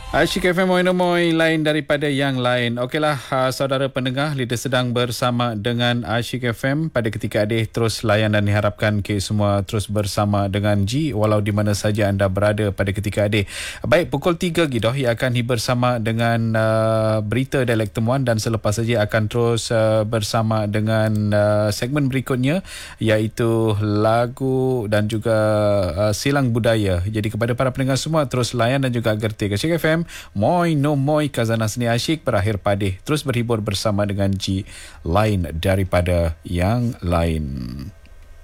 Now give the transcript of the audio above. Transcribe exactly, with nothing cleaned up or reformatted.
Asyik F M Moi Moi lain daripada yang lain. Okeylah, uh, saudara pendengar, Leader sedang bersama dengan Asyik F M pada ketika adik terus layan dan diharapkan ke semua terus bersama dengan G walau di mana saja anda berada pada ketika adik. Baik, pukul tiga gitu ia akan bersama dengan uh, berita dialek temuan dan selepas saja akan terus uh, bersama dengan uh, segmen berikutnya iaitu lagu dan juga uh, silang budaya. Jadi kepada para pendengar semua terus layan dan juga gerti Asyik F M Moi no Moi Kazana Seni Asyik berakhir padih. Terus berhibur bersama dengan G lain daripada yang lain.